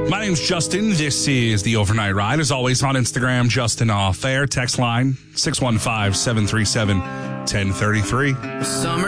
My name's Justin. This is The Overnight Ride. As always, on Instagram, Justin Off Air. Text line 615-737-1033. Summer